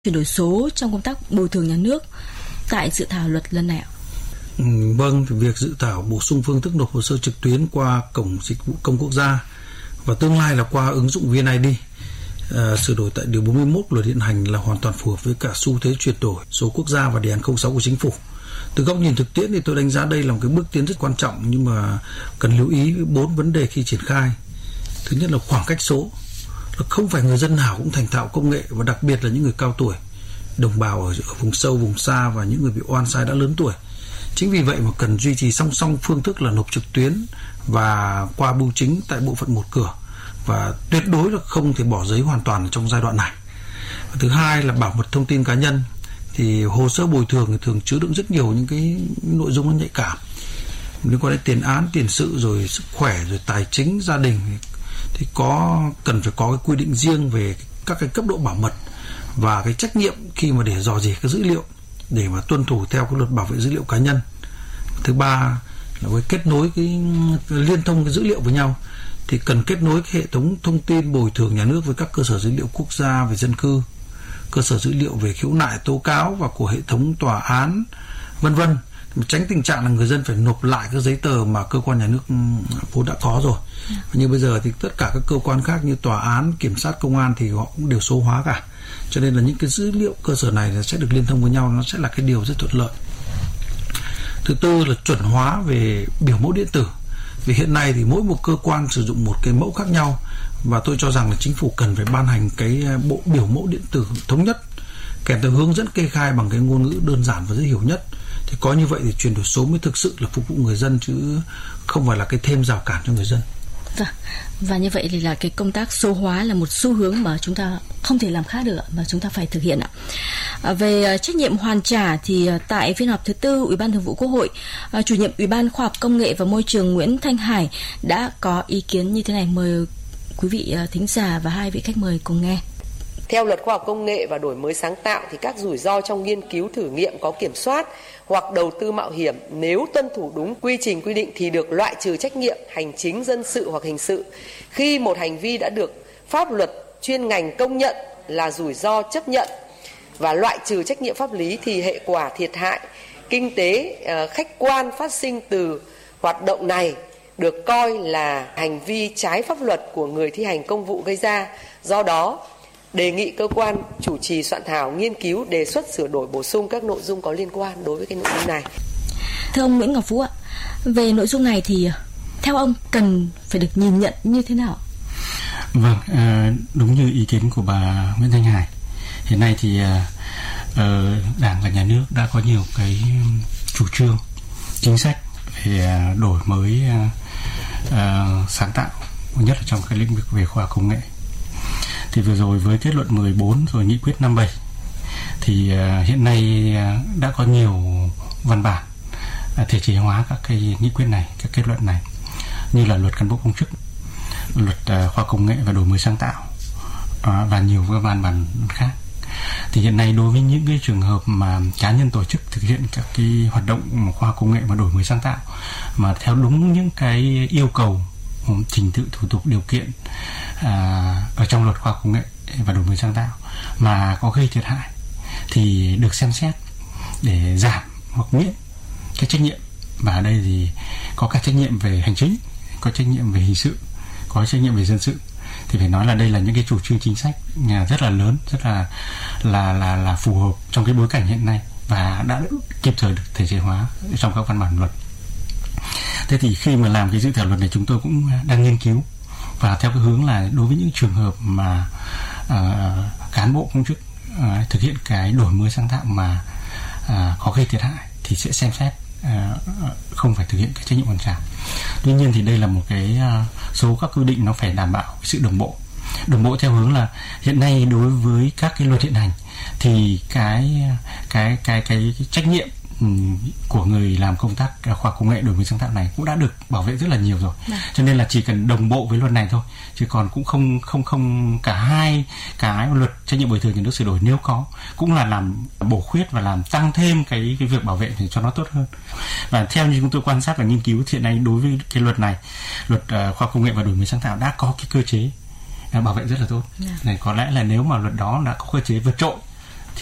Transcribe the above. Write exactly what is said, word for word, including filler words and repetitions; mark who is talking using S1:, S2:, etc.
S1: chuyển đổi số trong công tác bồi thường nhà nước tại dự thảo luật lần này ạ?
S2: Ừ, vâng, việc dự thảo bổ sung phương thức nộp hồ sơ trực tuyến qua cổng dịch vụ công quốc gia và tương lai là qua ứng dụng vê en i đê à, sửa đổi tại điều bốn mươi mốt luật hiện hành là hoàn toàn phù hợp với cả xu thế chuyển đổi số quốc gia và đề án không sáu của chính phủ. Từ góc nhìn thực tiễn thì tôi đánh giá đây là một cái bước tiến rất quan trọng, nhưng mà cần lưu ý bốn vấn đề khi triển khai. Thứ nhất là khoảng cách số, là không phải người dân nào cũng thành thạo công nghệ, và đặc biệt là những người cao tuổi, đồng bào ở, ở vùng sâu, vùng xa và những người bị oan sai đã lớn tuổi. Chính vì vậy mà cần duy trì song song phương thức là nộp trực tuyến và qua bưu chính tại bộ phận một cửa, và tuyệt đối là không thể bỏ giấy hoàn toàn trong giai đoạn này. Và thứ hai là bảo mật thông tin cá nhân. Thì hồ sơ bồi thường thì thường chứa đựng rất nhiều những cái nội dung nó nhạy cảm liên quan đến tiền án, tiền sự, rồi sức khỏe, rồi tài chính, gia đình, thì có cần phải có cái quy định riêng về các cái cấp độ bảo mật và cái trách nhiệm khi mà để dò dỉ cái dữ liệu để mà tuân thủ theo cái luật bảo vệ dữ liệu cá nhân. Thứ ba là với kết nối cái liên thông cái dữ liệu với nhau, thì cần kết nối cái hệ thống thông tin bồi thường nhà nước với các cơ sở dữ liệu quốc gia về dân cư, cơ sở dữ liệu về khiếu nại tố cáo và của hệ thống tòa án, vân vân, tránh tình trạng là người dân phải nộp lại các giấy tờ mà cơ quan nhà nước vốn đã có rồi. Yeah. Như bây giờ thì tất cả các cơ quan khác như tòa án, kiểm sát, công an thì họ cũng đều số hóa cả, cho nên là những cái dữ liệu cơ sở này sẽ được liên thông với nhau, nó sẽ là cái điều rất thuận lợi. Thứ tư là chuẩn hóa về biểu mẫu điện tử, vì hiện nay thì mỗi một cơ quan sử dụng một cái mẫu khác nhau, và tôi cho rằng là chính phủ cần phải ban hành cái bộ biểu mẫu điện tử thống nhất kèm theo hướng dẫn kê khai bằng cái ngôn ngữ đơn giản và dễ hiểu nhất. Thì có như vậy thì chuyển đổi số mới thực sự là phục vụ người dân, chứ không phải là cái thêm rào cản cho người dân.
S1: Và, và như vậy thì là cái công tác số hóa là một xu hướng mà chúng ta không thể làm khác được, mà chúng ta phải thực hiện ạ. À, về trách nhiệm hoàn trả thì tại phiên họp thứ tư Ủy ban Thường vụ Quốc hội, à, chủ nhiệm Ủy ban Khoa học Công nghệ và Môi trường Nguyễn Thanh Hải đã có ý kiến như thế này. Mời quý vị thính giả và hai vị khách mời cùng nghe.
S3: Theo Luật Khoa học Công nghệ và Đổi mới sáng tạo thì các rủi ro trong nghiên cứu thử nghiệm có kiểm soát hoặc đầu tư mạo hiểm nếu tuân thủ đúng quy trình quy định thì được loại trừ trách nhiệm hành chính, dân sự hoặc hình sự khi một hành vi đã được pháp luật chuyên ngành công nhận là rủi ro chấp nhận, và loại trừ trách nhiệm pháp lý thì hệ quả thiệt hại kinh tế khách quan phát sinh từ hoạt động này được coi là hành vi trái pháp luật của người thi hành công vụ gây ra. Do đó, đề nghị cơ quan chủ trì soạn thảo nghiên cứu đề xuất sửa đổi bổ sung các nội dung có liên quan đối với cái nội dung này.
S1: Thưa ông Nguyễn Ngọc Phú ạ, về nội dung này thì theo ông cần phải được nhìn nhận như thế nào?
S4: Vâng, đúng như ý kiến của bà Nguyễn Thanh Hải, hiện nay thì Đảng và Nhà nước đã có nhiều cái chủ trương, chính sách về đổi mới sáng tạo, nhất là trong cái lĩnh vực về khoa học công nghệ. Thì vừa rồi với kết luận mười bốn rồi nghị quyết năm mươi bảy thì uh, hiện nay uh, đã có nhiều văn bản uh, thể chế hóa các cái nghị quyết này, các kết luận này, như là luật cán bộ công chức, luật uh, khoa học công nghệ và đổi mới sáng tạo uh, và nhiều các văn bản khác. Thì hiện nay đối với những cái trường hợp mà cá nhân tổ chức thực hiện các cái hoạt động khoa học công nghệ và đổi mới sáng tạo mà theo đúng những cái yêu cầu trình tự thủ tục điều kiện à, ở trong luật khoa học công nghệ và đổi mới sáng tạo mà có gây thiệt hại thì được xem xét để giảm hoặc miễn cái trách nhiệm. Và ở đây thì có cả trách nhiệm về hành chính, có trách nhiệm về hình sự, có trách nhiệm về dân sự. Thì phải nói là đây là những cái chủ trương chính sách rất là lớn, rất là là là là phù hợp trong cái bối cảnh hiện nay và đã kịp thời được thể chế hóa trong các văn bản luật. Thế thì khi mà làm cái dự thảo luật này, chúng tôi cũng đang nghiên cứu và theo cái hướng là đối với những trường hợp mà uh, cán bộ công chức uh, thực hiện cái đổi mới sáng tạo mà uh, có gây thiệt hại thì sẽ xem xét uh, không phải thực hiện cái trách nhiệm hoàn trả. Tuy nhiên thì đây là một cái uh, số các quy định nó phải đảm bảo sự đồng bộ. Đồng bộ theo hướng là hiện nay đối với các cái luật hiện hành thì cái cái cái cái, cái trách nhiệm của người làm công tác khoa học công nghệ đổi mới sáng tạo này cũng đã được bảo vệ rất là nhiều rồi. Đấy. Cho nên là chỉ cần đồng bộ với luật này thôi, chứ còn cũng không không không cả hai cái luật trách nhiệm bồi thường nhà nước sửa đổi nếu có cũng là làm bổ khuyết và làm tăng thêm cái cái việc bảo vệ để cho nó tốt hơn. Và theo như chúng tôi quan sát và nghiên cứu hiện nay đối với cái luật này, luật uh, khoa học công nghệ và đổi mới sáng tạo đã có cái cơ chế bảo vệ rất là tốt. Yeah. Này có lẽ là nếu mà luật đó đã có cơ chế vượt trội